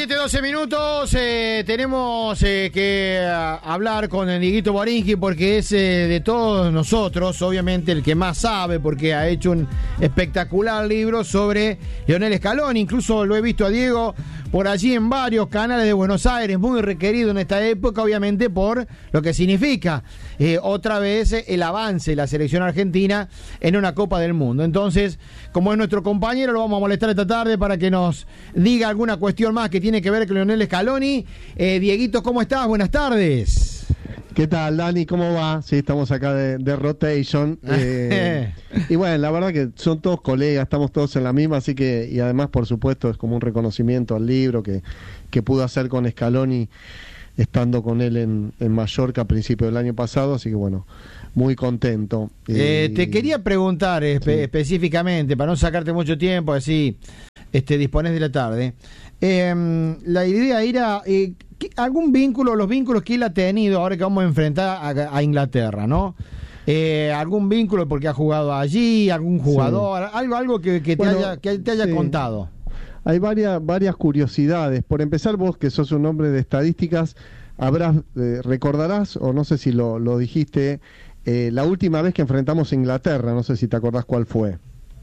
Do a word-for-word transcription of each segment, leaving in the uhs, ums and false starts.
siete, doce minutos, eh, tenemos eh, que uh, hablar con el Dieguito Borinqui porque es eh, de todos nosotros, obviamente el que más sabe, porque ha hecho un espectacular libro sobre Lionel Scaloni. Incluso lo he visto a Diego por allí en varios canales de Buenos Aires, muy requerido en esta época, obviamente por lo que significa eh, otra vez eh, el avance de la selección argentina en una Copa del Mundo. Entonces, como es nuestro compañero, lo vamos a molestar esta tarde para que nos diga alguna cuestión más que tiene que ver con Lionel Scaloni. Eh, Dieguito, ¿cómo estás? Buenas tardes. ¿Qué tal, Dani? ¿Cómo va? Sí, estamos acá de, de rotation. Eh, y bueno, la verdad que son todos colegas, estamos todos en la misma, así que, y además, por supuesto, es como un reconocimiento al libro que, que pude hacer con Scaloni, estando con él en, en Mallorca a principios del año pasado, así que bueno, muy contento. Eh, y, te quería preguntar espe- sí. específicamente, para no sacarte mucho tiempo, así este, dispones de la tarde. Eh, la idea era eh, ¿qué, algún vínculo, los vínculos que él ha tenido ahora que vamos a enfrentar a, a Inglaterra, ¿no? Eh, algún vínculo porque ha jugado allí, algún jugador, sí. algo, algo que, que te bueno, haya, que te haya sí. contado. Hay varias, varias curiosidades. Por empezar, vos que sos un hombre de estadísticas, habrás, eh, recordarás, o no sé si lo, lo dijiste, eh, la última vez que enfrentamos a Inglaterra, no sé si te acordás cuál fue.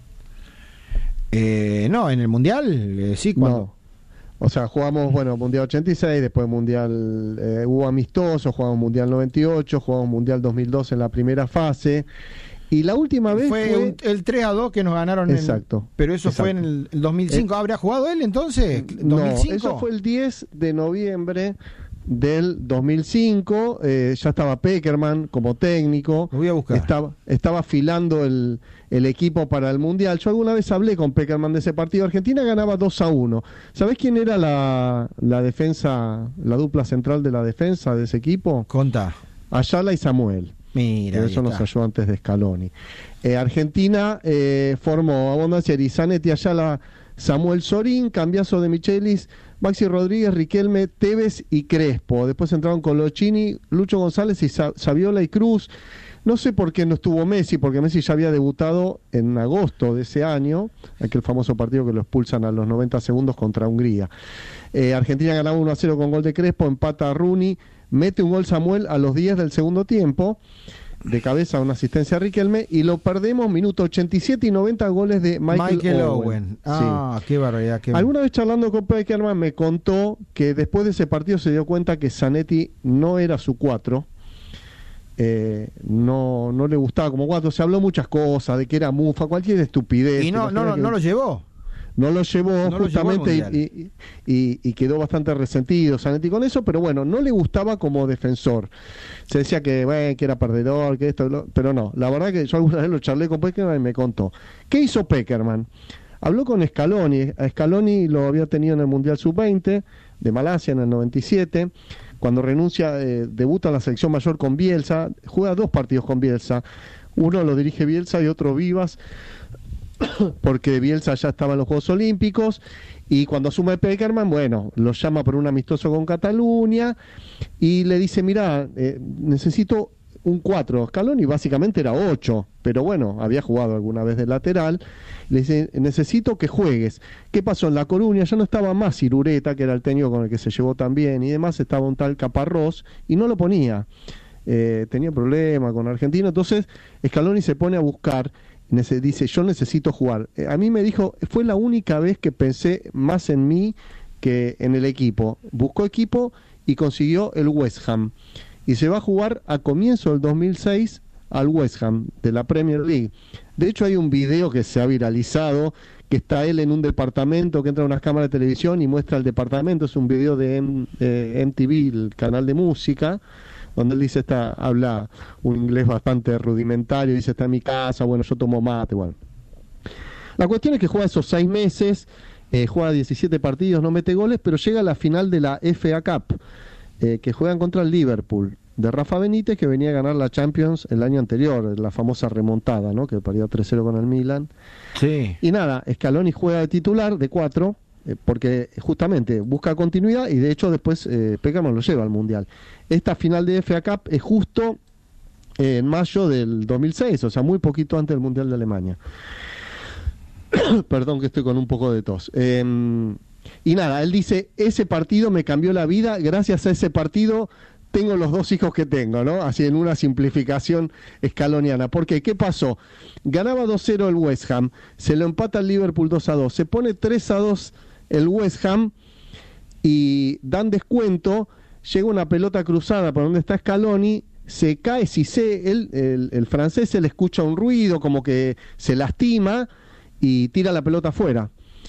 Eh, no, en el Mundial, eh, sí, cuando... No. O sea, jugamos, bueno, Mundial ochenta y seis, después Mundial, eh, hubo amistosos, jugamos Mundial noventa y ocho, jugamos Mundial dos mil dos en la primera fase. Y la última vez fue, fue... Un, el tres a dos que nos ganaron. Exacto. En, pero eso exacto. fue en el, el dos mil cinco. Eh, ¿Habría jugado él entonces? ¿dos mil cinco? No, eso fue el diez de noviembre del dos mil cinco. Eh, ya estaba Peckerman como técnico. Lo voy a buscar. Estaba, estaba afilando el, el equipo para el Mundial. Yo alguna vez hablé con Peckerman de ese partido. Argentina ganaba dos a uno. ¿Sabés quién era la, la defensa, la dupla central de la defensa de ese equipo? Contá. Ayala y Samuel. Mira, eso nos ayudó antes de Scaloni. Eh, Argentina eh, formó Abondancia, Zanetti, Ayala, Samuel Sorín, Cambiaso de Michelis, Maxi Rodríguez, Riquelme, Tevez y Crespo. Después entraron Colochini, Lucho González y Sa- Saviola y Cruz. No sé por qué no estuvo Messi, porque Messi ya había debutado en agosto de ese año, aquel famoso partido que lo expulsan a los noventa segundos contra Hungría. Eh, Argentina ganaba uno a cero con gol de Crespo, empata a Rooney, mete un gol Samuel a los diez del segundo tiempo, de cabeza una asistencia a Riquelme, y lo perdemos minuto ochenta y siete y noventa, goles de Michael, Michael Owen. Owen. Ah, sí. Qué barbaridad. Qué... Alguna vez charlando con Peckerman me contó que después de ese partido se dio cuenta que Zanetti no era su cuatro, eh, no, no le gustaba como cuatro, se habló muchas cosas, de que era mufa, cualquier estupidez. Y no, no, no, que... no lo llevó. No lo llevó no justamente lo llevó y, y, y, y quedó bastante resentido Zanetti con eso, pero bueno, no le gustaba como defensor. Se decía que, bueno, que era perdedor, que esto, lo, pero no. La verdad que yo alguna vez lo charlé con Peckerman y me contó. ¿Qué hizo Peckerman? Habló con Scaloni. A Scaloni lo había tenido en el Mundial sub veinte de Malasia en el noventa y siete. Cuando renuncia, eh, debuta en la selección mayor con Bielsa. Juega dos partidos con Bielsa. Uno lo dirige Bielsa y otro Vivas, porque Bielsa ya estaba en los Juegos Olímpicos, y cuando asume Peckerman, bueno, lo llama por un amistoso con Cataluña y le dice, mirá, eh, necesito un cuatro. Scaloni básicamente era ocho, pero bueno, había jugado alguna vez de lateral. Le dice, necesito que juegues. ¿Qué pasó? En La Coruña ya no estaba más Irureta, que era el técnico con el que se llevó también, y demás, estaba un tal Caparrós, y no lo ponía. Eh, tenía problema con Argentina, entonces Scaloni se pone a buscar. Dice, yo necesito jugar. Eh, a mí me dijo, fue la única vez que pensé más en mí que en el equipo. Buscó equipo y consiguió el West Ham. Y se va a jugar a comienzo del dos mil seis al West Ham de la Premier League. De hecho, hay un video que se ha viralizado, que está él en un departamento, que entra a unas cámaras de televisión y muestra el departamento. Es un video de M- eh, M T V, el canal de música, donde él dice, está, habla un inglés bastante rudimentario, dice, está en mi casa, bueno, yo tomo mate, bueno. La cuestión es que juega esos seis meses, eh, juega diecisiete partidos, no mete goles, pero llega a la final de la F A Cup, eh, que juegan contra el Liverpool, de Rafa Benítez, que venía a ganar la Champions el año anterior, la famosa remontada, ¿no?, que perdía tres cero con el Milan. Sí. Y nada, Scaloni juega de titular, de cuatro, Eh, porque justamente busca continuidad, y de hecho después eh, Peckerman lo lleva al Mundial. Esta final de F A Cup es justo eh, en mayo del dos mil seis, o sea, muy poquito antes del Mundial de Alemania. Perdón que estoy con un poco de tos. Eh, y nada, él dice, ese partido me cambió la vida, gracias a ese partido tengo los dos hijos que tengo, ¿no? Así en una simplificación escaloniana. ¿Por qué? ¿Qué pasó? Ganaba dos cero el West Ham, se lo empata el Liverpool dos a dos, se pone tres a dos el West Ham y dan descuento, llega una pelota cruzada por donde está Scaloni, se cae Cissé, el, el, el francés se le escucha un ruido, como que se lastima y tira la pelota afuera.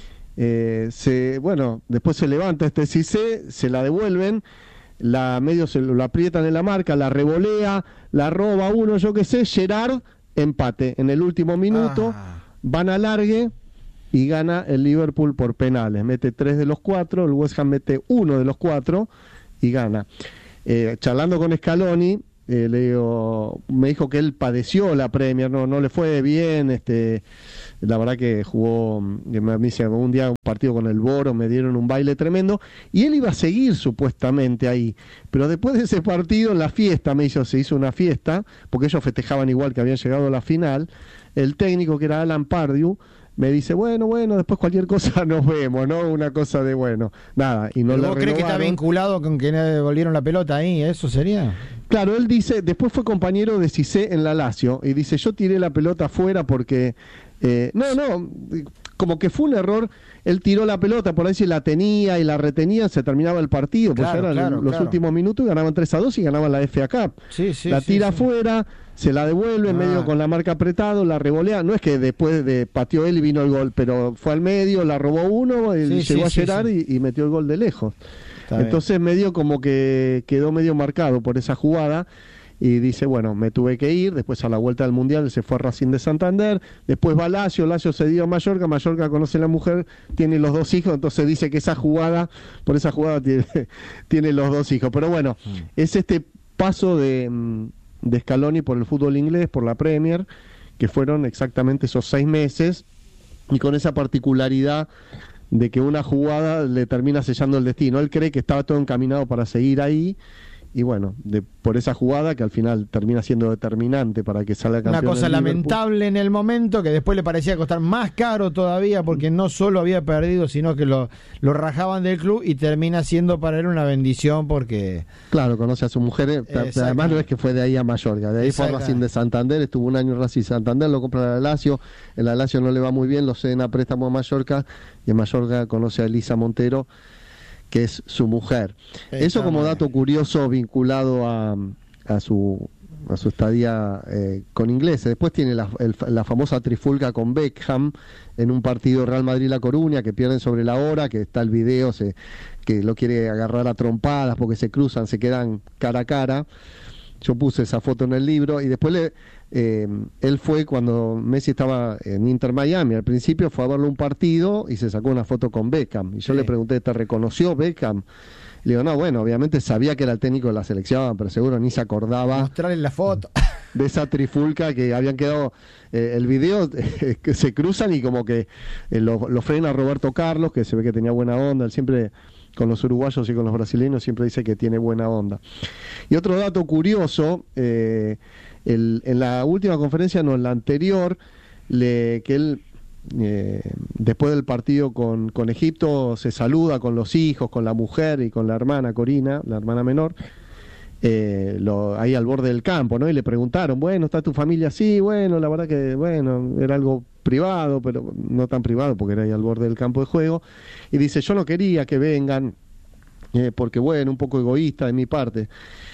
Eh, se, bueno, después se levanta este Cissé, se la devuelven, la medio se lo aprietan en la marca, la revolea, la roba uno, yo qué sé, Gerrard, empate en el último minuto, ah. van a largue y gana el Liverpool por penales, mete tres de los cuatro, el West Ham mete uno de los cuatro y gana. Eh, charlando con Scaloni, eh, le digo, me dijo que él padeció la Premier, no, no le fue bien, este, la verdad que jugó, me dice, un día un partido con el Boro, me dieron un baile tremendo, y él iba a seguir supuestamente ahí, pero después de ese partido, en la fiesta, me hizo, se hizo una fiesta, porque ellos festejaban igual que habían llegado a la final, el técnico que era Alan Pardew, me dice, bueno, bueno, después cualquier cosa nos vemos, ¿no? Una cosa de, bueno, nada. Y no ¿Vos crees que está vinculado con que devolvieron la pelota ahí? ¿Eso sería? Claro, él dice, después fue compañero de Cissé en la Lazio, y dice, yo tiré la pelota afuera porque... Eh, no, no, como que fue un error, él tiró la pelota, por ahí si la tenía y la retenía, se terminaba el partido, pues claro, eran claro, los claro. últimos minutos y ganaban tres a dos y ganaban la F A Cup. Sí, sí, la tira sí, afuera, sí. se la devuelve en ah. medio con la marca apretado, la revolea, no es que después de pateó él y vino el gol, pero fue al medio, la robó uno, y sí, llegó sí, a Gerrard sí, sí. Y, y metió el gol de lejos. Está Entonces bien. medio como que quedó medio marcado por esa jugada. Y dice, bueno, me tuve que ir, después a la vuelta del Mundial se fue a Racing de Santander, después va a Lazio, Lazio se dio a Mallorca, Mallorca conoce a la mujer, tiene los dos hijos, entonces dice que esa jugada, por esa jugada tiene, tiene los dos hijos. Pero bueno, mm. es este paso de, de Scaloni por el fútbol inglés, por la Premier, que fueron exactamente esos seis meses, y con esa particularidad de que una jugada le termina sellando el destino. Él cree que estaba todo encaminado para seguir ahí, y bueno, de, por esa jugada que al final termina siendo determinante para que salga campeón. Una cosa lamentable en el momento, que después le parecía costar más caro todavía, porque no solo había perdido, sino que lo, lo rajaban del club, y termina siendo para él una bendición porque... Claro, conoce a su mujer, además no es que fue de ahí a Mallorca, de ahí fue a Racing de Santander, estuvo un año en Racing de Santander, lo compra el Lazio, el Lazio no le va muy bien, lo ceden a préstamo a Mallorca, y en Mallorca conoce a Elisa Montero, que es su mujer. Está Eso como dato curioso vinculado a, a su a su estadía eh, con ingleses. Después tiene la, el, la famosa trifulca con Beckham en un partido Real Madrid-La Coruña, que pierden sobre la hora, que está el video, se, que lo quiere agarrar a trompadas porque se cruzan, se quedan cara a cara. Yo puse esa foto en el libro, y después le, eh, él fue cuando Messi estaba en Inter Miami, al principio fue a verle un partido y se sacó una foto con Beckham, y yo sí. le pregunté, ¿te reconoció Beckham? Le digo, no, bueno, obviamente sabía que era el técnico de la selección, pero seguro ni se acordaba. Mostrarle la foto de esa trifulca que habían quedado, eh, el video eh, que se cruzan y como que eh, lo, lo frena Roberto Carlos, que se ve que tenía buena onda, él siempre... con los uruguayos y con los brasileños siempre dice que tiene buena onda. Y otro dato curioso, eh, el, en la última conferencia, no, en la anterior, le, que él eh, después del partido con, con Egipto se saluda con los hijos, con la mujer y con la hermana Corina, la hermana menor, eh, lo, ahí al borde del campo, ¿no? Y le preguntaron, bueno, ¿está tu familia? Sí, bueno, la verdad que, bueno, era algo privado, pero no tan privado porque era ahí al borde del campo de juego, y dice, yo no quería que vengan eh, porque bueno, un poco egoísta de mi parte.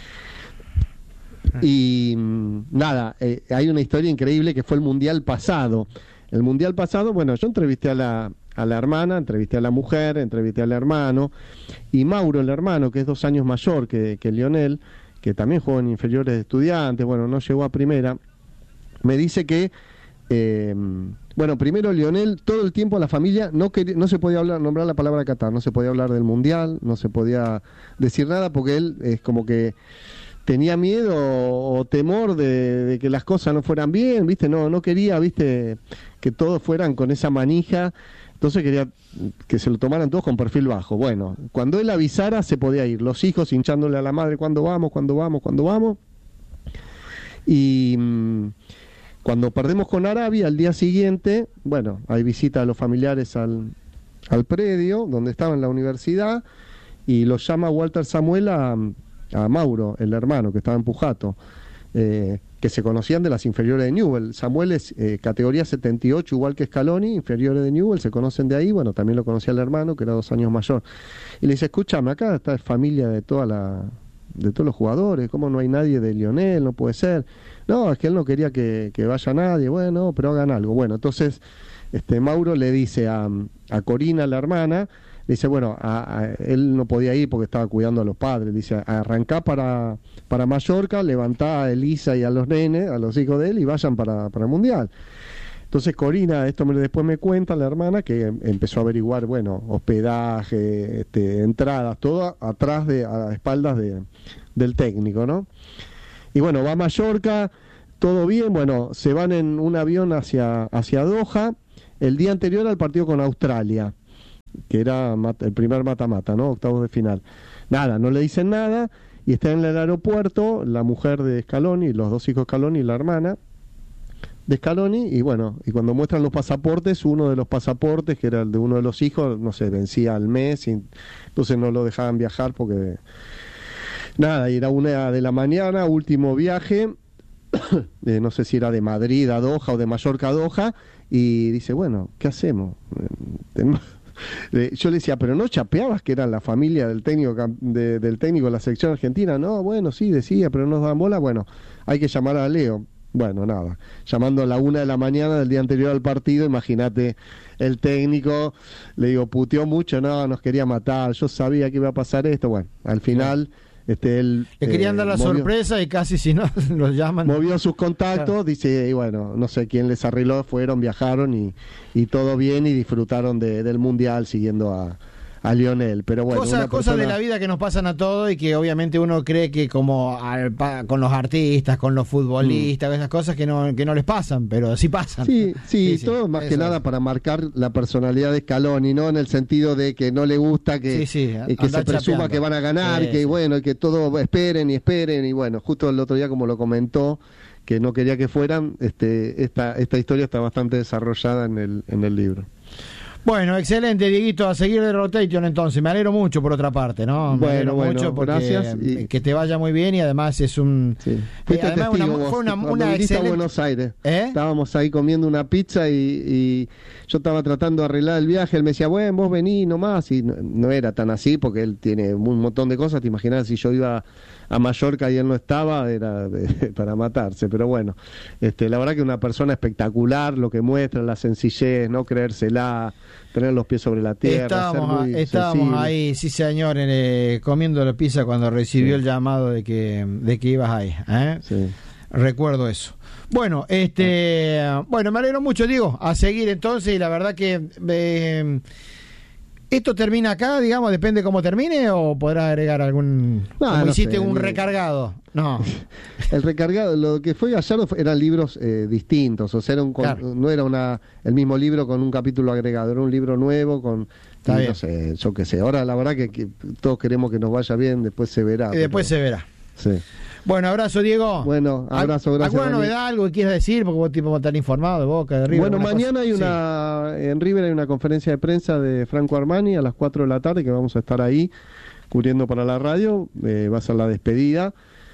Y nada, eh, hay una historia increíble que fue el mundial pasado. El mundial pasado, bueno, yo entrevisté a la a la hermana, entrevisté a la mujer, entrevisté al hermano, y Mauro, el hermano, que es dos años mayor que, que Lionel, que también jugó en inferiores de Estudiantes, bueno, no llegó a primera, me dice que Eh, bueno, primero Lionel, todo el tiempo la familia no quería, no se podía hablar, nombrar la palabra Qatar, no se podía hablar del mundial, no se podía decir nada porque él es como que tenía miedo o, o temor de, de que las cosas no fueran bien, viste, no, no quería, viste, que todos fueran con esa manija, entonces quería que se lo tomaran todos con perfil bajo. Bueno, cuando él avisara se podía ir, los hijos hinchándole a la madre, ¿cuándo vamos? ¿Cuándo vamos? ¿Cuándo vamos? Y cuando perdemos con Arabia, al día siguiente, bueno, hay visita a los familiares al, al predio donde estaba en la universidad y lo llama Walter Samuel a, a Mauro, el hermano que estaba en Pujato, eh, que se conocían de las inferiores de Newell. Samuel es eh, categoría setenta y ocho, igual que Scaloni, inferiores de Newell, se conocen de ahí. Bueno, también lo conocía el hermano, que era dos años mayor. Y le dice, escúchame, acá está familia de toda la de todos los jugadores, ¿cómo no hay nadie de Lionel? No puede ser. No, es que él no quería que, que vaya nadie. Bueno, pero hagan algo. Bueno, entonces este Mauro le dice a, a Corina, la hermana, le dice, bueno, a, a, él no podía ir porque estaba cuidando a los padres. Dice, arrancá para, para Mallorca, levantá a Elisa y a los nenes, a los hijos de él, y vayan para, para el Mundial. Entonces Corina, esto me, después me cuenta la hermana, que empezó a averiguar, bueno, hospedaje, este, entradas, todo atrás de, a espaldas de, del técnico, ¿no? Y bueno, va a Mallorca, todo bien, bueno, se van en un avión hacia, hacia Doha, el día anterior al partido con Australia, que era el primer mata-mata, ¿no? Octavos de final. Nada, no le dicen nada, y está en el aeropuerto la mujer de Scaloni, los dos hijos de Scaloni y la hermana de Scaloni, y bueno, y cuando muestran los pasaportes, uno de los pasaportes, que era el de uno de los hijos, no sé, vencía al mes, y entonces no lo dejaban viajar porque... Nada, y era una de la mañana, último viaje, eh, no sé si era de Madrid a Doha o de Mallorca a Doha, y dice, bueno, ¿qué hacemos? Tenemos... Yo le decía, pero no chapeabas que eran la familia del técnico de, del técnico de la selección argentina. No, bueno, sí, decía, pero no nos dan bola. Bueno, hay que llamar a Leo. Bueno, nada, llamando a la una de la mañana del día anterior al partido, imagínate, el técnico, le digo, puteó mucho, no, nos quería matar, yo sabía que iba a pasar esto. Bueno, al final... Este, él, Le querían eh, dar la movió, sorpresa y casi si no los llaman. Movió sus contactos, claro. Dice, y bueno, no sé quién les arregló, fueron, viajaron y, y todo bien y disfrutaron de, del Mundial siguiendo a, a Lionel. Pero bueno, cosas persona... cosa de la vida que nos pasan a todos y que obviamente uno cree que como al, con los artistas, con los futbolistas, mm. esas cosas que no, que no les pasan, pero sí pasan. Sí, sí, sí todo sí, más que es. Nada para marcar la personalidad de Scaloni, ¿no? En el sentido de que no le gusta que, sí, sí, eh, que se presuma chapeando. Que van a ganar, sí, que sí. Bueno, que todo esperen y esperen, y bueno, justo el otro día como lo comentó, que no quería que fueran, este, esta, esta historia está bastante desarrollada en el, en el libro. Bueno, excelente, Dieguito, a seguir de Rotation entonces. Me alegro mucho por otra parte, ¿no? Me bueno, alegro bueno, mucho porque gracias. Y... que te vaya muy bien y además es un... Sí. Eh, además testigo, una, fue una, vos, una excelente... a Buenos Aires. ¿Eh? Estábamos ahí comiendo una pizza y, y yo estaba tratando de arreglar el viaje. Él me decía, bueno, vos vení nomás. Y no, no era tan así porque él tiene un montón de cosas. Te imaginas si yo iba a Mallorca y él no estaba, era de, para matarse. Pero bueno, este, la verdad que una persona espectacular, lo que muestra, la sencillez, no creérsela, tener los pies sobre la tierra. Estábamos, ser muy estábamos ahí, sí señor, eh, comiendo la pizza cuando recibió sí. el llamado de que, de que ibas ahí. ¿eh? Sí. Recuerdo eso. Bueno, este, bueno, me alegro mucho, Diego, a seguir entonces, y la verdad que eh, esto termina acá, digamos, depende cómo termine, o podrás agregar algún, no, como no hiciste sé, un el, recargado. No. El recargado, lo que fue ayer eran libros eh, distintos, o sea, era un, claro. no era una el mismo libro con un capítulo agregado, era un libro nuevo con, y, no sé, yo qué sé. Ahora la verdad que, que todos queremos que nos vaya bien, después se verá. Y después pero, se verá. Sí. Bueno, abrazo, Diego. Bueno, abrazo, gracias. ¿Alguna novedad, algo que quieras decir? Porque vos tipo estar informado de Boca, de River. Bueno, mañana cosa? hay una, sí. en River hay una conferencia de prensa de Franco Armani a las cuatro de la tarde, que vamos a estar ahí cubriendo para la radio. Eh, va a ser la despedida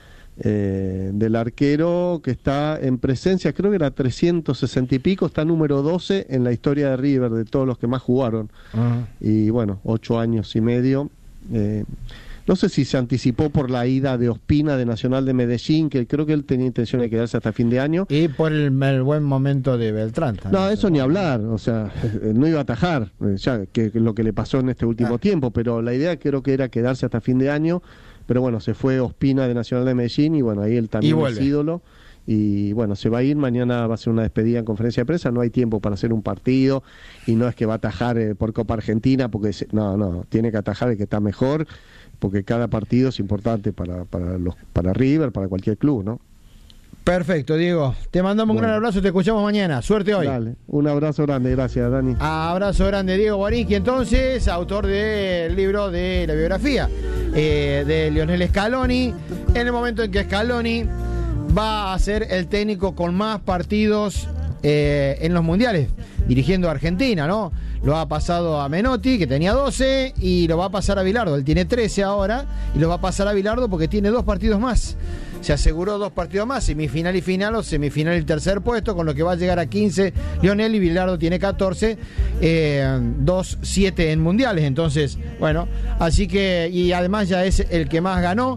eh, del arquero que está en presencia, creo que era trescientos sesenta y pico, está número doce en la historia de River, de todos los que más jugaron. Uh-huh. Y bueno, ocho años y medio. Eh, No sé si se anticipó por la ida de Ospina de Nacional de Medellín, que creo que él tenía intención de quedarse hasta fin de año. Y por el, el buen momento de Beltrán también. No, eso ni hablar, o sea, no iba a atajar, ya que, que lo que le pasó en este último ah. tiempo, pero la idea creo que era quedarse hasta fin de año, pero bueno, se fue Ospina de Nacional de Medellín y bueno, ahí él también es ídolo. Y bueno, se va a ir, mañana va a ser una despedida en conferencia de prensa, no hay tiempo para hacer un partido y no es que va a atajar eh, por Copa Argentina, porque se, no, no, tiene que atajar el que está mejor, porque cada partido es importante para, para, los, para River, para cualquier club, ¿no? Perfecto, Diego. Te mandamos bueno. un gran abrazo, te escuchamos mañana. Suerte hoy. Dale, un abrazo grande, gracias, Dani. Abrazo grande, Diego Borinqui, entonces, autor del libro de la biografía eh, de Lionel Scaloni, en el momento en que Scaloni va a ser el técnico con más partidos eh, en los mundiales. dirigiendo a Argentina, ¿no? Lo ha pasado a Menotti, que tenía doce, y lo va a pasar a Bilardo. Él tiene trece ahora, y lo va a pasar a Bilardo porque tiene dos partidos más. Se aseguró dos partidos más, semifinal y final, o semifinal y tercer puesto, con lo que va a llegar a quince Lionel, y Bilardo tiene catorce, eh, dos, siete en mundiales. Entonces, bueno, así que, y además ya es el que más ganó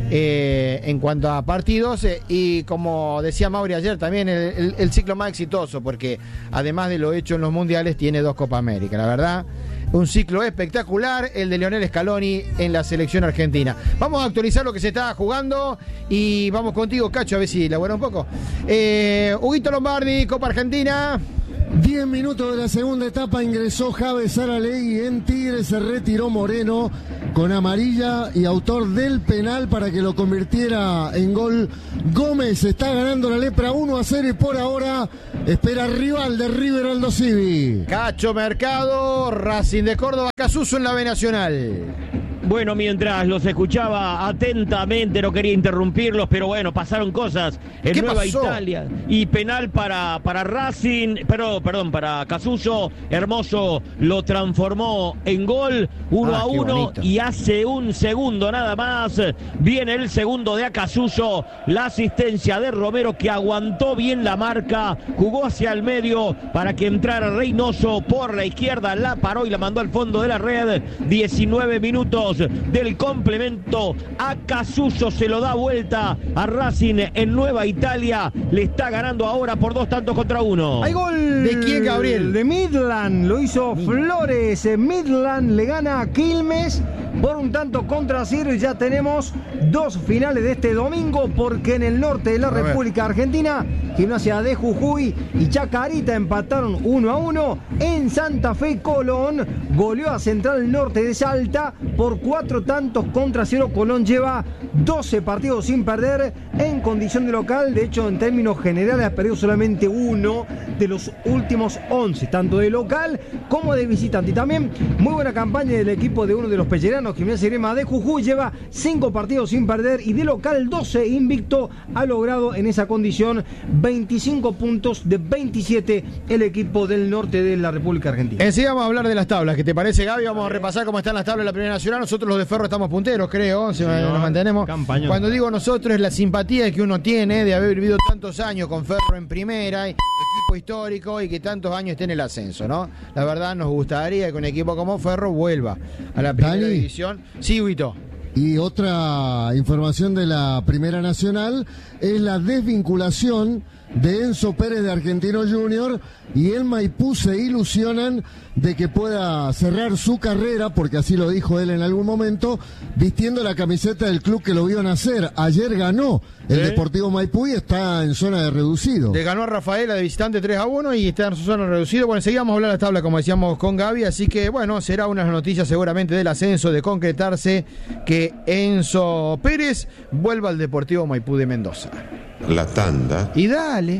eh, en cuanto a partidos, eh, y como decía Mauri ayer, también el, el, el ciclo más exitoso, porque además de lo hecho en los mundiales, tiene dos Copa América. La verdad, un ciclo espectacular el de Lionel Scaloni en la selección argentina. Vamos a actualizar lo que se está jugando y vamos contigo, Cacho, a ver si elabora un poco. Eh, Huguito Lombardi, Copa Argentina. Diez minutos de la segunda etapa, ingresó Javes Saralegui en Tigre, se retiró Moreno con amarilla y autor del penal para que lo convirtiera en gol. Gómez está ganando la Lepra uno a cero y por ahora espera rival de River, Aldo Civi. Cacho Mercado, Racing de Córdoba, Casuso en la B Nacional. Bueno, mientras los escuchaba atentamente, no quería interrumpirlos, pero bueno, pasaron cosas en ¿Qué Nueva pasó? Italia. Y penal para, para Racing, pero, perdón, para Casuso. Hermoso lo transformó en gol, uno Ah, a qué uno. bonito. Y hace un segundo nada más, viene el segundo de Acasuso. La asistencia de Romero, que aguantó bien la marca, jugó hacia el medio para que entrara Reynoso por la izquierda, la paró y la mandó al fondo de la red. diecinueve minutos del complemento. Acasuso se lo da vuelta a Racing en Nueva Italia. Le está ganando ahora por dos tantos contra uno. Hay gol. ¿De quién, Gabriel? De Midland. Lo hizo Flores. Midland le gana a Quilmes por un tanto contra cero. Y ya tenemos dos finales de este domingo, porque en el norte de la A ver. República Argentina, Gimnasia de Jujuy y Chacarita empataron uno a uno. En Santa Fe, Colón goleó a Central Norte de Salta por cuatro tantos contra cero. Colón lleva doce partidos sin perder en condición de local. De hecho, en términos generales ha perdido solamente uno de los últimos once, tanto de local como de visitante. Y también muy buena campaña del equipo de uno de los pelleranos, Gimnasia y Grima de Jujuy. Lleva cinco partidos sin perder y de local doce invicto. Ha logrado en esa condición veinticinco puntos de veintisiete el equipo del norte de la República Argentina. Enseguida vamos a hablar de las tablas. ¿Qué te parece, Gaby? Vamos a repasar cómo están las tablas de la Primera Nacional. Nosotros los de Ferro estamos punteros, creo. Si nos mantenemos. Campañón. Cuando digo nosotros, es la simpatía que uno tiene de haber vivido tantos años con Ferro en primera, y equipo histórico, y que tantos años esté en el ascenso, ¿no? La verdad, nos gustaría que un equipo como Ferro vuelva a la primera Dani. división. Sí, Huito. Y otra información de la Primera Nacional es la desvinculación de Enzo Pérez de Argentino Junior, y el Maipú se ilusionan de que pueda cerrar su carrera, porque así lo dijo él en algún momento, vistiendo la camiseta del club que lo vio nacer. Ayer ganó el ¿Sí? Deportivo Maipú y está en zona de reducido. Le ganó a Rafaela de visitante tres a uno y está en su zona reducida. Bueno, enseguida vamos a hablar de la tabla, como decíamos con Gaby, así que bueno, será una noticia seguramente del ascenso, de concretarse que Enzo Pérez vuelva al Deportivo Maipú de Mendoza. La tanda. Y dale.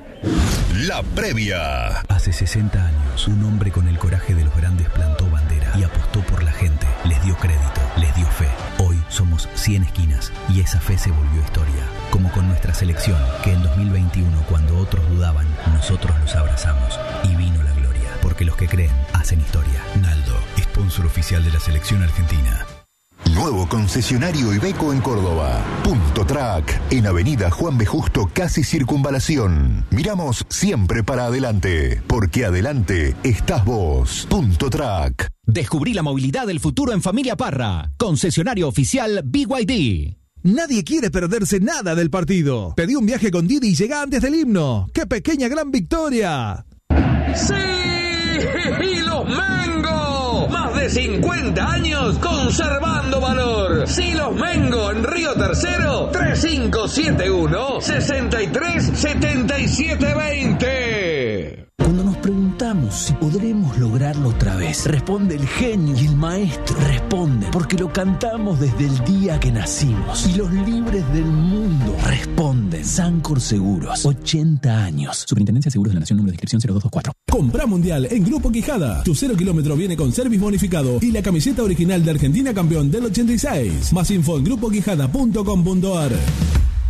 La previa. Hace sesenta años, un hombre con el coraje de los grandes plantó bandera y apostó por la gente. Les dio crédito, les dio fe. Hoy somos cien esquinas y esa fe se volvió historia. Como con nuestra selección, que en dos mil veintiuno, cuando otros dudaban, nosotros los abrazamos y vino la gloria. Porque los que creen hacen historia. Naldo, sponsor oficial de la selección argentina. Nuevo concesionario Iveco en Córdoba. Punto Track, en Avenida Juan B. Justo, casi Circunvalación. Miramos siempre para adelante, porque adelante estás vos. Punto Track. Descubrí la movilidad del futuro en Familia Parra. Concesionario oficial B Y D. Nadie quiere perderse nada del partido. Pedí un viaje con Didi y llega antes del himno. ¡Qué pequeña gran victoria! ¡Sí! ¡Y los Mengo! Más de cincuenta años conservando valor. Silos Mengo en Río Tercero, tres cinco siete uno, seis tres siete siete dos cero. Cuando nos preguntamos si podremos lograrlo otra vez, responde el genio y el maestro. Responde porque lo cantamos desde el día que nacimos. Y los libres del mundo responden. Sancor Seguros, ochenta años. Superintendencia de Seguros de la Nación, número de inscripción cero dos dos cuatro. Compra Mundial en Grupo Quijada. Tu cero kilómetro viene con service bonificado y la camiseta original de Argentina campeón del ochenta y seis. Más info en grupo quijada punto com punto a r.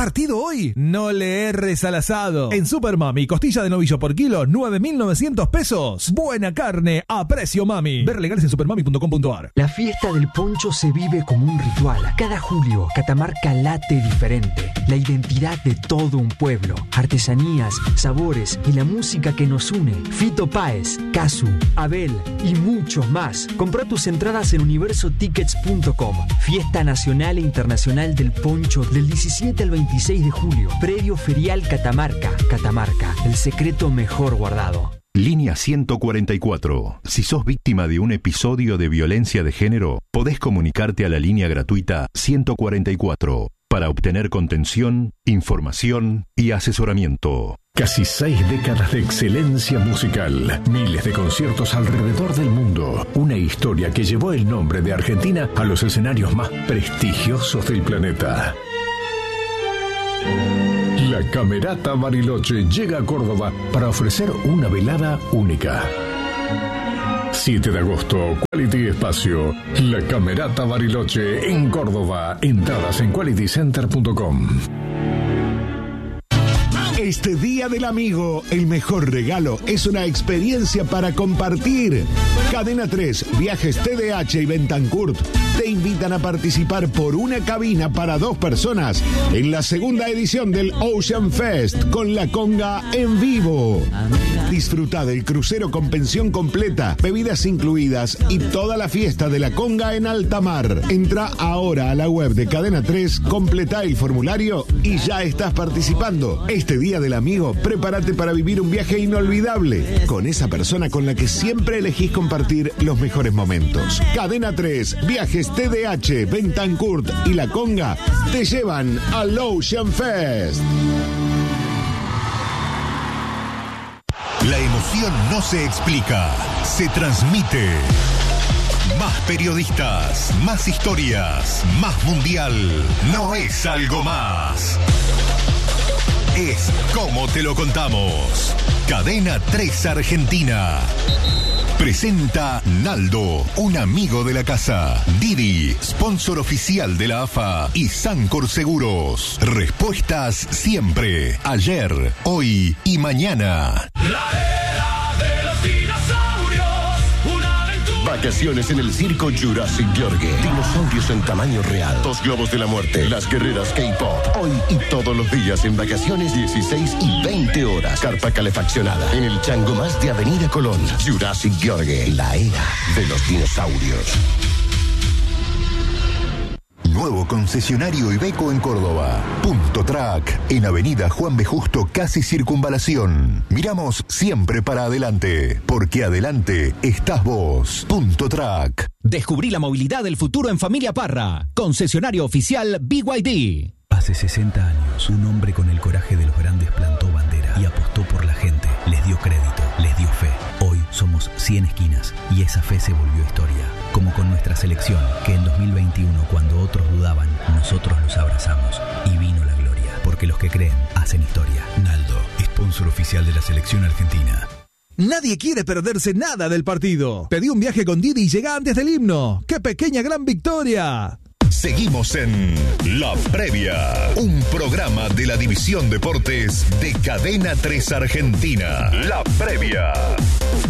¿Partido hoy? No le erres al asado. En Super Mami, costilla de novillo por kilo, nueve mil novecientos pesos. Buena carne a precio mami. Ver legales en supermami punto com punto ar. La fiesta del poncho se vive como un ritual. Cada julio, Catamarca late diferente. La identidad de todo un pueblo. Artesanías, sabores y la música que nos une. Fito Páez, Casu, Abel y muchos más. Compra tus entradas en universo tickets punto com. Fiesta nacional e internacional del poncho del diecisiete al veintiséis de julio. Predio Ferial Catamarca. Catamarca, el secreto mejor guardado. Línea ciento cuarenta y cuatro. Si sos víctima de un episodio de violencia de género, podés comunicarte a la línea gratuita ciento cuarenta y cuatro para obtener contención, información y asesoramiento. Casi seis décadas de excelencia musical, miles de conciertos alrededor del mundo, una historia que llevó el nombre de Argentina a los escenarios más prestigiosos del planeta. La Camerata Bariloche llega a Córdoba para ofrecer una velada única. siete de agosto, Quality Espacio. La Camerata Bariloche en Córdoba. Entradas en quality center punto com. Este Día del Amigo, el mejor regalo es una experiencia para compartir. Cadena tres, Viajes T D H y Bentancurt te invitan a participar por una cabina para dos personas en la segunda edición del Ocean Fest con la conga en vivo. Disfruta del crucero con pensión completa, bebidas incluidas y toda la fiesta de la conga en alta mar. Entra ahora a la web de Cadena tres, completa el formulario y ya estás participando. Este Día del Amigo, prepárate para vivir un viaje inolvidable con esa persona con la que siempre elegís compartir los mejores momentos. Cadena tres, Viajes T D H, Bentancurt y La Conga te llevan al Ocean Fest. La emoción no se explica, se transmite. Más periodistas, más historias, más mundial. No es algo más. Es como te lo contamos. Cadena tres Argentina. Presenta Naldo, un amigo de la casa. Didi, sponsor oficial de la A F A. Y Sancor Seguros. Respuestas siempre. Ayer, hoy y mañana. La era de los dinosaurios. Una aventura. Vacaciones en el circo Jurassic Yorgue. Dinosaurios en tamaño real. Dos globos de la muerte. Las guerreras K-pop. Hoy y todos los días en vacaciones, dieciséis y veinte horas. Carpa calefaccionada. En el Chango Más de Avenida Colón. Jurassic Yorgue. La era de los dinosaurios. Nuevo concesionario Iveco en Córdoba. Punto Track, en Avenida Juan B. Justo, casi Circunvalación. Miramos siempre para adelante, porque adelante estás vos. Punto Track. Descubrí la movilidad del futuro en Familia Parra. Concesionario oficial B Y D. Hace sesenta años, un hombre con el coraje de los grandes plantó bandera y apostó por la gente. Les dio crédito, les dio fe. Hoy somos cien esquinas y esa fe se volvió historia. Como con nuestra selección, que en dos mil veintiuno, cuando otros dudaban, nosotros los abrazamos y vino la gloria. Porque los que creen hacen historia. Naldo, sponsor oficial de la selección argentina. Nadie quiere perderse nada del partido. Pedí un viaje con Didi y llega antes del himno. ¡Qué pequeña gran victoria! Seguimos en La Previa, un programa de la División Deportes de Cadena tres Argentina. La Previa.